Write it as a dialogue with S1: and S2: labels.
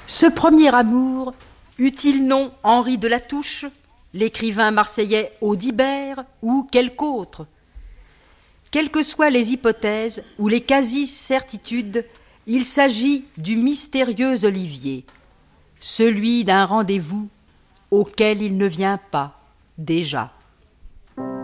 S1: Ce premier amour eut-il nom Henri de La Touche, l'écrivain marseillais Audibert ou quelque autre? Quelles que soient les hypothèses ou les quasi-certitudes, il s'agit du mystérieux Olivier, celui d'un rendez-vous auquel il ne vient pas déjà.